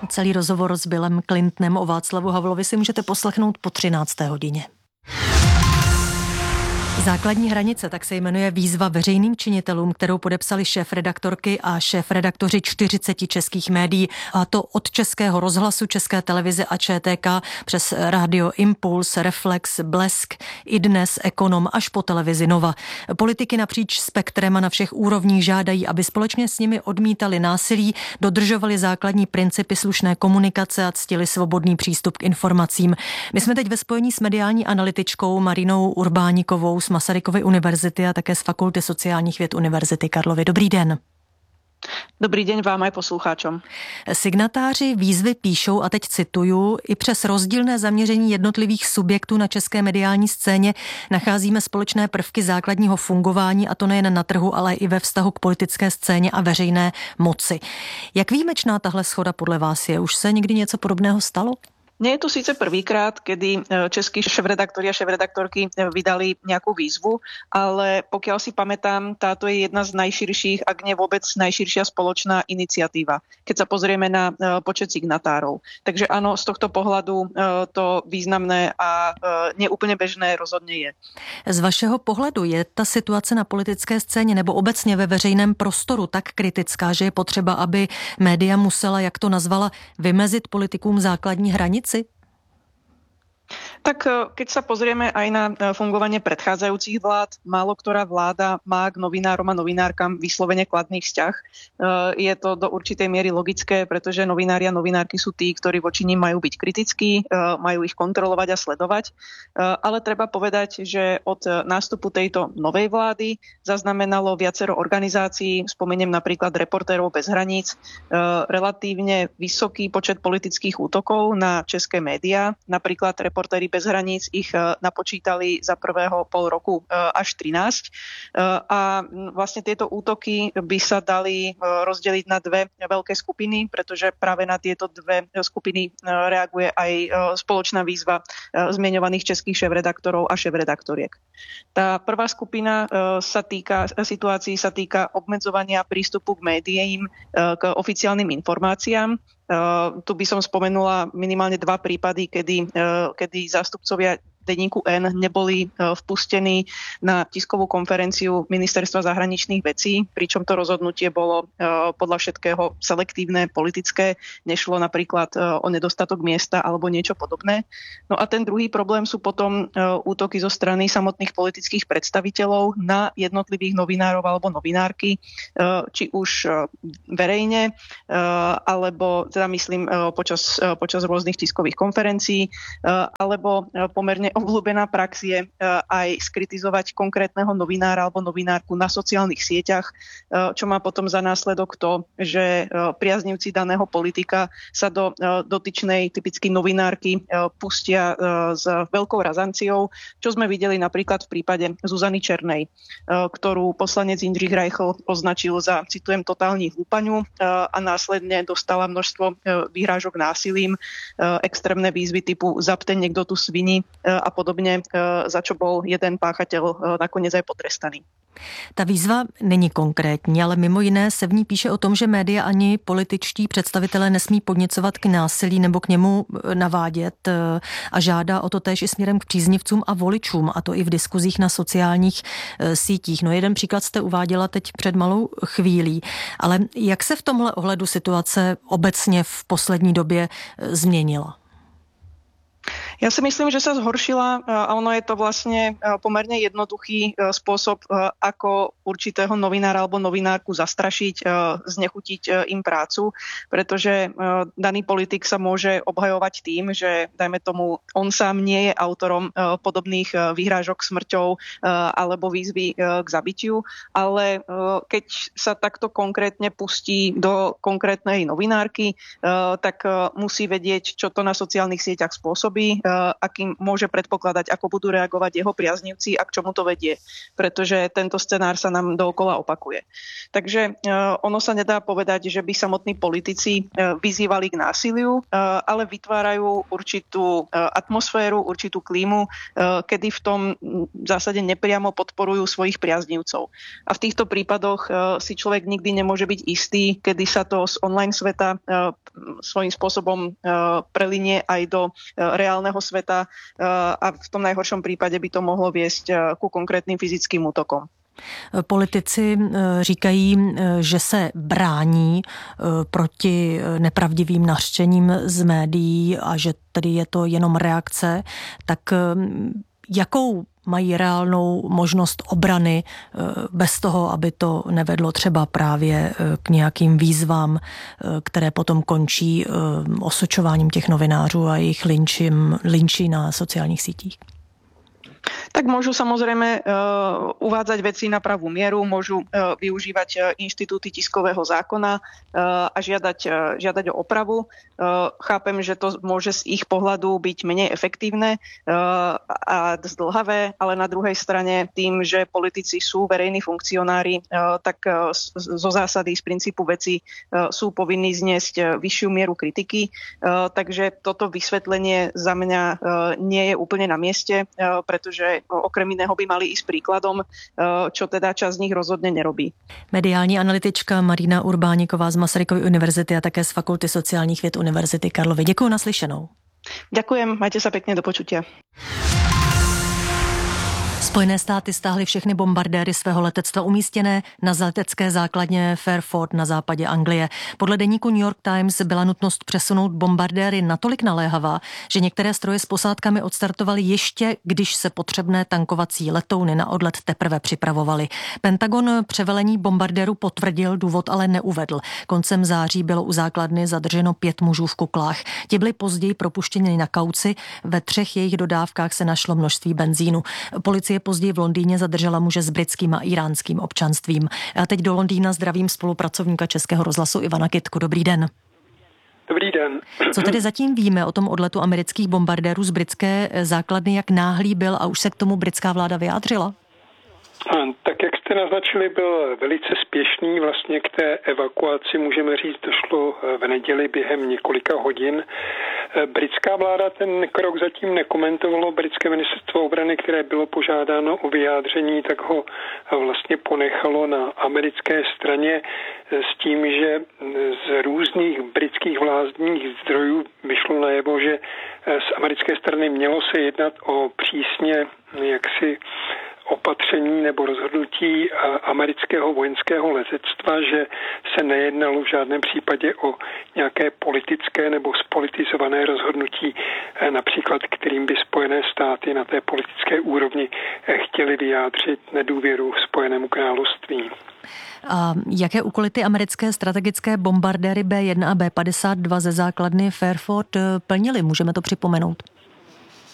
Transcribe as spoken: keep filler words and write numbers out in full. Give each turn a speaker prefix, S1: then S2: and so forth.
S1: Celý rozhovor s Billem Clintonem o Václavu Havlovi si můžete poslechnout po třinácté hodině. Základní hranice, tak se jmenuje výzva veřejným činitelům, kterou podepsali šéfredaktorky a šéfredaktoři čtyřiceti českých médií, a to od Českého rozhlasu, České televize a ČTK přes rádio Impuls, Reflex, Blesk, iDnes, Ekonom až po televizi Nova. Politiky napříč spektrem a na všech úrovních žádají, aby společně s nimi odmítali násilí, dodržovali základní principy slušné komunikace a ctili svobodný přístup k informacím. My jsme teď ve spojení s mediální analytičkou Marinou Urbáníkovou z Masarykovy univerzity a také z Fakulty sociálních věd Univerzity Karlovy. Dobrý den.
S2: Dobrý deň vám aj poslucháčom.
S1: Signatáři výzvy píšou, a teď cituju, i přes rozdílné zaměření jednotlivých subjektů na české mediální scéně nacházíme společné prvky základního fungování, a to nejen na trhu, ale i ve vztahu k politické scéně a veřejné moci. Jak výjimečná tahle shoda podle vás je? Už se někdy něco podobného stalo?
S2: Nie je to síce prvýkrát, kedy českí šéfredaktori a šéfredaktorky vydali nejakú výzvu, ale pokiaľ si pamätám, táto je jedna z najširších, ak nie vôbec najširšia spoločná iniciatíva, keď sa pozrieme na počet signatárov. Takže áno, z tohto pohľadu to významné a neúplne bežné rozhodne je.
S1: Z vašeho pohledu je ta situace na politické scéně nebo obecně ve veřejném prostoru tak kritická, že je potřeba, aby média musela, jak to nazvala, vymezit politikům základní hranice?
S2: Tak keď sa pozrieme aj na fungovanie predchádzajúcich vlád, málo ktorá vláda má k novinárom a novinárkam vyslovene kladný vzťah. Je to do určitej miery logické, pretože novinári a novinárky sú tí, ktorí voči nim majú byť kritickí, majú ich kontrolovať a sledovať. Ale treba povedať, že od nástupu tejto novej vlády zaznamenalo viacero organizácií, spomeniem napríklad Reportérov bez hraníc, relatívne vysoký počet politických útokov na české médiá, napríklad Reportéri bez hraníc ich napočítali za prvého pol roku až trinásť. A vlastne tieto útoky by sa dali rozdeliť na dve veľké skupiny, pretože práve na tieto dve skupiny reaguje aj spoločná výzva zmieňovaných českých šéfredaktorov a šéfredaktoriek. Tá prvá skupina sa týka, situácií sa týka obmedzovania prístupu k médiím, k oficiálnym informáciám. Uh, tu by som spomenula minimálne dva prípady, kedy, uh, kedy zástupcovia denníku N neboli uh, vpustení na tiskovú konferenciu Ministerstva zahraničných vecí, pričom to rozhodnutie bolo uh, podľa všetkého selektívne, politické, nešlo napríklad uh, o nedostatok miesta alebo niečo podobné. No a ten druhý problém sú potom uh, útoky zo strany samotných politických predstaviteľov na jednotlivých novinárov alebo novinárky, uh, či už uh, verejne, uh, alebo teda myslím počas, počas rôznych tiskových konferencií, alebo pomerne obľúbená prax je aj skritizovať konkrétneho novinára alebo novinárku na sociálnych sieťach, čo má potom za následok to, že priaznivci daného politika sa do dotyčnej typicky novinárky pustia s veľkou razanciou, čo sme videli napríklad v prípade Zuzany Černej, ktorú poslanec Jindřich Reichl označil za, citujem, totální hlúpaňu a následne dostala množstvo výhrážok násilím, extrémne výzvy typu zapte niekto tu svini a podobne, za čo bol jeden páchateľ nakoniec aj potrestaný.
S1: Ta výzva není konkrétní, ale mimo jiné se v ní píše o tom, že média ani političtí představitelé nesmí podněcovat k násilí nebo k němu navádět, a žádá o to též i směrem k příznivcům a voličům, a to i v diskuzích na sociálních sítích. No, jeden příklad jste uváděla teď před malou chvílí, ale jak se v tomhle ohledu situace obecně v poslední době změnila?
S2: Ja si myslím, že sa zhoršila a ono je to vlastne pomerne jednoduchý spôsob, ako určitého novinára alebo novinárku zastrašiť, znechutiť im prácu, pretože daný politik sa môže obhajovať tým, že dajme tomu, on sám nie je autorom podobných výhrážok smrťou alebo výzvy k zabitiu, ale keď sa takto konkrétne pustí do konkrétnej novinárky, tak musí vedieť, čo to na sociálnych sieťach spôsobí, akým môže predpokladať, ako budú reagovať jeho priaznivci a k čomu to vedie. Pretože tento scenár sa nám dookola opakuje. Takže ono sa nedá povedať, že by samotní politici vyzývali k násiliu, ale vytvárajú určitú atmosféru, určitú klímu, kedy v tom v zásade nepriamo podporujú svojich priaznivcov. A v týchto prípadoch si človek nikdy nemôže byť istý, kedy sa to z online sveta svojím spôsobom prelinie aj do reálneho sveta a v tom najhoršom prípade by to mohlo viesť ku konkrétnym fyzickým útokom.
S1: Politici říkají, že se brání proti nepravdivým nařčením z médií a že tedy je to jenom reakce. Tak jakou mají reálnou možnost obrany bez toho, aby to nevedlo třeba právě k nějakým výzvám, které potom končí osočováním těch novinářů a jejich lynčím, lynčí na sociálních sítích?
S2: Tak môžu samozrejme uh, uvádzať veci na pravú mieru, môžu uh, využívať uh, inštitúty tiskového zákona uh, a žiadať, uh, žiadať o opravu. Uh, chápem, že to môže z ich pohľadu byť menej efektívne uh, a zdĺhavé, ale na druhej strane tým, že politici sú verejní funkcionári, uh, tak uh, zo zásady, z princípu veci uh, sú povinní zniesť uh, vyššiu mieru kritiky. Uh, takže toto vysvetlenie za mňa uh, nie je úplne na mieste, uh, pretože že okrem iného by mali ísť príkladom, čo teda časť z nich rozhodne nerobí.
S1: Mediální analytička Marina Urbániková z Masarykovy univerzity a také z Fakulty sociálních věd Univerzity Karlovy. Děkuji, naslyšenou.
S2: Ďakujem, majte sa pekne, do počutia.
S1: Spojené státy stáhly všechny bombardéry svého letectva umístěné na letecké základně Fairford na západě Anglie. Podle deníku New York Times byla nutnost přesunout bombardéry natolik naléhavá, že některé stroje s posádkami odstartovaly ještě, když se potřebné tankovací letouny na odlet teprve připravovaly. Pentagon převelení bombardéru potvrdil, důvod ale neuvedl. Koncem září bylo u základny zadrženo pět mužů v kuklách. Ti byli později propuštěni na kauci, ve třech jejich dodávkách se našlo množství benzínu. Policie později v Londýně zadržela muže s britským a iránským občanstvím. A teď do Londýna zdravím spolupracovníka Českého rozhlasu Ivana Kytku. Dobrý den.
S3: Dobrý den.
S1: Co tedy zatím víme o tom odletu amerických bombardérů z britské základny, jak náhlý byl a už se k tomu britská vláda vyjádřila?
S3: Tak jak jste naznačili, byl velice spěšný. Vlastně k té evakuaci, můžeme říct, došlo v neděli během několika hodin. Britská vláda ten krok zatím nekomentovalo. Britské ministerstvo obrany, které bylo požádáno o vyjádření, tak ho vlastně ponechalo na americké straně s tím, že z různých britských vládních zdrojů vyšlo najevo, že z americké strany mělo se jednat o přísně jaksi opatření nebo rozhodnutí amerického vojenského letectva, že se nejednalo v žádném případě o nějaké politické nebo spolitizované rozhodnutí, například kterým by Spojené státy na té politické úrovni chtěly vyjádřit nedůvěru Spojenému království.
S1: A jaké úkoly ty americké strategické bombardéry bé jedna a bé padesát dva ze základny Fairford plnily? Můžeme to připomenout?